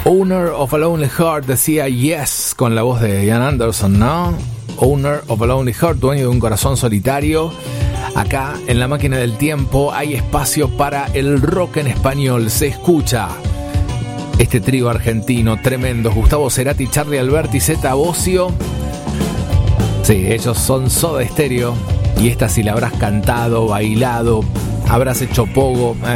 Owner of a Lonely Heart decía Yes con la voz de Ian Anderson, ¿no? Owner of a Lonely Heart, dueño de un corazón solitario. Acá en la máquina del tiempo hay espacio para el rock en español. Se escucha este trío argentino tremendo: Gustavo Cerati, Charly Alberti, Zeta Bosio. Sí, ellos son Soda Stereo. Y esta, si la habrás cantado, bailado, habrás hecho pogo,